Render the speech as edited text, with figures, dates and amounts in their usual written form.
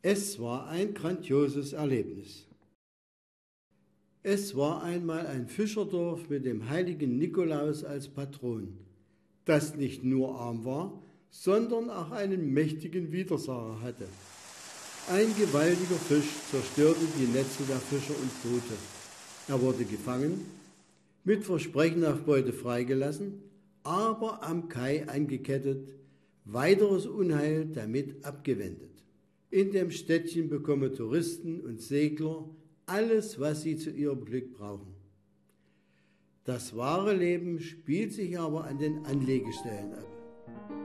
Es war ein grandioses Erlebnis. Es war einmal ein Fischerdorf mit dem heiligen Nikolaus als Patron, das nicht nur arm war, sondern auch einen mächtigen Widersacher hatte. Ein gewaltiger Fisch zerstörte die Netze der Fischer und Boote. Er wurde gefangen, mit Versprechen auf Beute freigelassen, aber am Kai angekettet, weiteres Unheil damit abgewendet. In dem Städtchen bekommen Touristen und Segler alles, was sie zu ihrem Glück brauchen. Das wahre Leben spielt sich aber an den Anlegestellen ab.